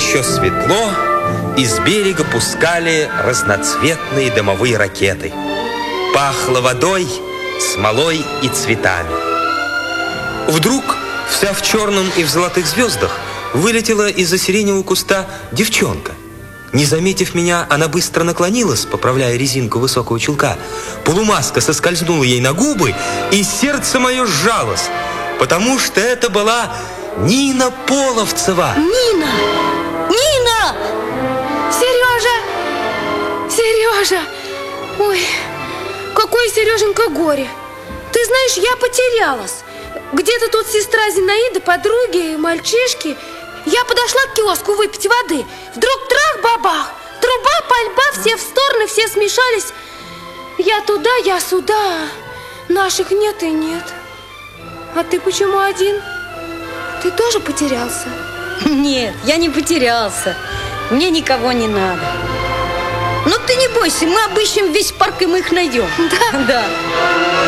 еще светло, и с берега пускали разноцветные дымовые ракеты. Пахло водой, смолой и цветами. Вдруг, вся в черном и в золотых звездах, вылетела из-за сиреневого куста девчонка. Не заметив меня, она быстро наклонилась, поправляя резинку высокого чулка. Полумаска соскользнула ей на губы, и сердце мое сжалось, потому что это была Нина Половцева. Нина! Нина! Сережа! Сережа! Ой, какое, Сереженька, горе! Ты знаешь, я потерялась. Где-то тут сестра Зинаида, подруги, мальчишки. Я подошла к киоску выпить воды. Вдруг трах-бабах, труба, пальба, все в стороны, все смешались. Я туда, я сюда. Наших нет и нет. А ты почему один? Ты тоже потерялся? Нет, я не потерялся. Мне никого не надо. Но ты не бойся, мы обыщем весь парк, и мы их найдем. Да? Да.